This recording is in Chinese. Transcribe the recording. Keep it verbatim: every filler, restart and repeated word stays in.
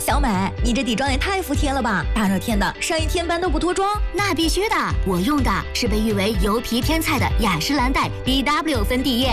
小美，你这底妆也太服帖了吧！大热天的，上一天班都不脱妆？ 那必须的，我用的是被誉为油皮天菜的雅诗兰黛 B W 粉底液。